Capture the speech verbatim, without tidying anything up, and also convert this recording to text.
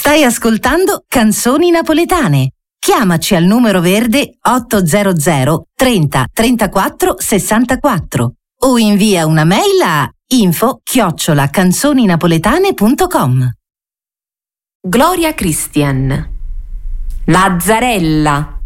Stai ascoltando Canzoni Napoletane. Chiamaci al numero verde ottocento trenta trentaquattro sessantaquattro o invia una mail a info chiocciola canzoninapoletane punto com. Gloria Christian. Lazzarella.